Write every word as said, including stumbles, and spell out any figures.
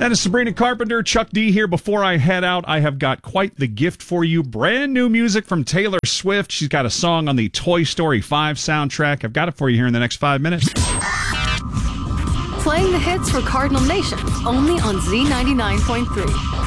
That is Sabrina Carpenter. Chuck D here. Before I head out, I have got quite the gift for you. Brand new music from Taylor Swift. She's got a song on the Toy Story five soundtrack. I've got it for you here in the next five minutes. Playing the hits for Cardinal Nation, only on Z ninety-nine point three.